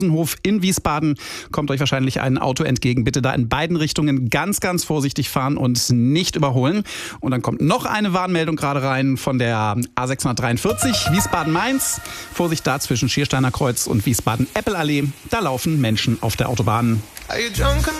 Hof in Wiesbaden kommt euch wahrscheinlich ein Auto entgegen. Bitte da in beiden Richtungen ganz, ganz vorsichtig fahren und nicht überholen. Und dann kommt noch eine Warnmeldung gerade rein von der A643 Wiesbaden-Mainz. Vorsicht da zwischen Schiersteiner Kreuz und Wiesbaden-Eppelallee. Da laufen Menschen auf der Autobahn.